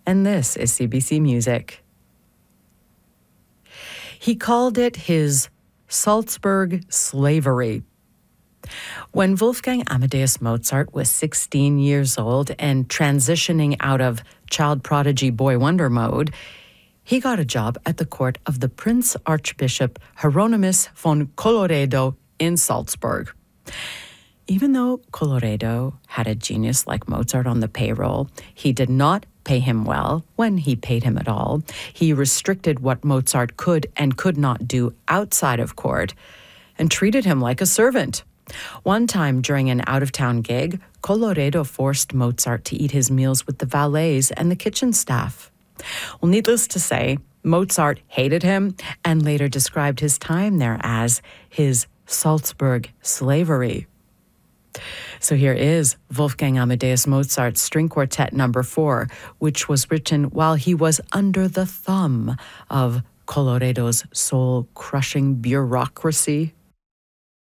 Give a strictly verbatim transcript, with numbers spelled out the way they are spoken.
and this is C B C Music. He called it his Salzburg slavery. When Wolfgang Amadeus Mozart was sixteen years old and transitioning out of child prodigy boy wonder mode, he got a job at the court of the Prince Archbishop Hieronymus von Colloredo in Salzburg. Even though Colloredo had a genius like Mozart on the payroll, he did not pay him well when he paid him at all. He restricted what Mozart could and could not do outside of court and treated him like a servant. One time during an out-of-town gig, Colloredo forced Mozart to eat his meals with the valets and the kitchen staff. Well, needless to say, Mozart hated him and later described his time there as his Salzburg slavery. So here is Wolfgang Amadeus Mozart's String Quartet number four, which was written while he was under the thumb of Colloredo's soul-crushing bureaucracy.